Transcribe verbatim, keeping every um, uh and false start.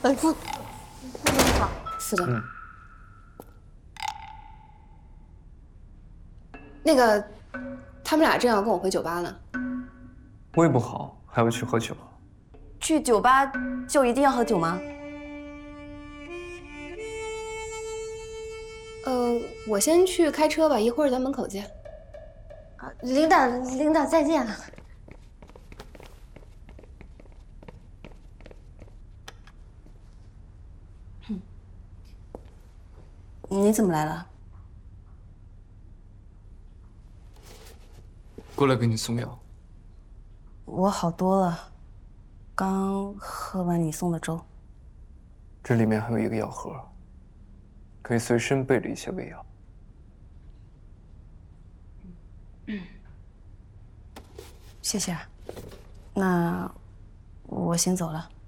呃，副副总好， 副总。嗯。 那个，他们俩正要跟我回酒吧呢。 胃不好，还要去喝酒。 去酒吧就一定要喝酒吗？ 呃，我先去开车吧，一会儿在门口见。 啊，领导，领导再见了。 嗯，你怎么来了？ 过来给你送药。 我好多了，刚喝完你送的粥。 这里面还有一个药盒，可以随身备着一些胃药。 嗯，谢谢。那我先走了。